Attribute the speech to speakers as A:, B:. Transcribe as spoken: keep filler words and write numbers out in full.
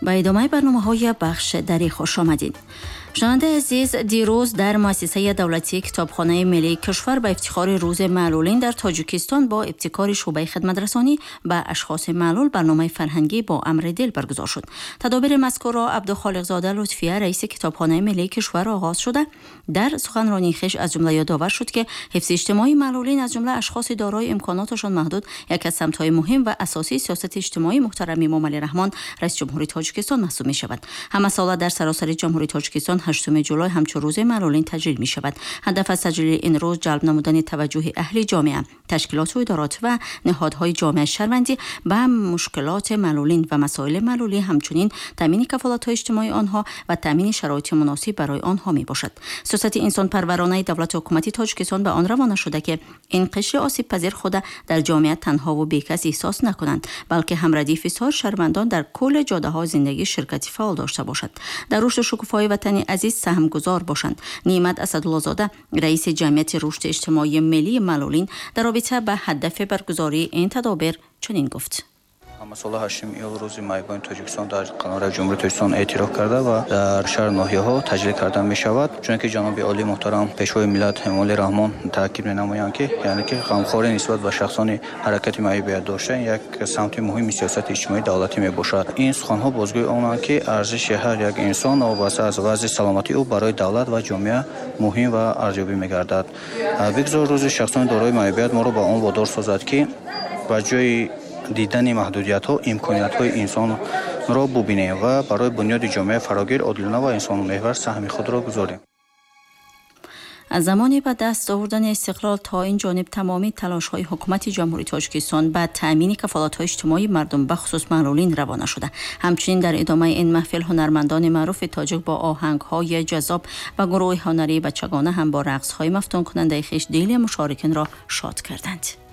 A: به ادامه برنامه‌های بخش دری خوش آمدید. شنونده عزیز، دیروز در مؤسسه دولتی کتابخانه ملی کشور به افتخار روز معلولین در تاجیکستان با ابتکار شعبه خدمت‌رسانی به اشخاص معلول برنامه فرهنگی با امر دل برگزار شد. تدابیر مذکور را عبدالخالق زاده لطفیه رئیس کتابخانه ملی کشور آغاز شده. در سخنرانی خویش از جمله یادآور شد که حفظ اجتماعی معلولین از جمله اشخاص دارای امکاناتشان محدود یک از سمت‌های مهم و اساسی سیاست اجتماعی محترم امام علی رحمان رئیس جمهوری تاجیکستان محسوب می‌شود. همه ساله در سراسر جمهوری تاجیکستان هشتم جولای همچون روز معلولین تجلیل می شود. هدف از تجلیل این روز جلب نمودن توجه اهل جامعه، تشکیلات و ادارات و نهادهای جامعه شهروندی به مشکلات معلولین و مسائل معلولی، همچنین تامین کفالت‌های اجتماعی آنها و تامین شرایط مناسب برای آنها می باشد. سیاست انسان پرورانه دولت حکومتی تاجیکستان به آن روانه شده که این قشر آسیب پذیر خود در جامعه تنها و بیکس احساس نکنند، بلکه هم ردیف سایر شهروندان در کل جاده‌ها زندگی شرکتی فعال داشته باشد، در رشد شکوفایی وطنی عزیز سهم گذار باشند. نعمت اسدالله زاده رئیس جمعیت رشد اجتماعی ملی معلولین در رابطه به هدف برگزاری این تدابیر چنین گفت:
B: مسئله هشتم ایول روز معلولین تاجیکستان در قانون جمهوری تاجیکستان اعتراف کرده و در شهر ناحیه‌ها تجلیل کرده می شود، چون که جناب عالی محترم پیشوای ملت امام علی رحمان تاکید می نمایند که یعنی که غمخواری نسبت به شخصان حرکت معیوبیت داشتن یک سمت مهم سیاست اجتماعی دولتی می باشد. این سخن‌ها بازگوی آنند که ارزش هر یک انسان وابسته از وضع سلامتی او برای دولت و جامعه مهم و ارزیابی می گردد. بگذار روز شخصان دارای معیوبیت ما را به آن وادار سازد که با جای دیدن محدودیت‌ها امکانیت‌های انسان را ببینیم و برای بنیاد جامعه فراگیر، عادلانه و انسان محور سهم خود را گذاریم.
A: از زمانی به دست آوردن استقلال تا این جانب تمامی تلاش‌های حکومت جمهوری تاجیکستان به تأمین کفالت‌های اجتماعی مردم به خصوص معلولین روانه شده. همچنین در ادامه این محفل هنرمندان معروف تاجیک با آهنگ‌های جذاب و گروه هنری بچگانه هم با رقص‌های مفتون کننده خویش دل مشارکین را شاد کردند.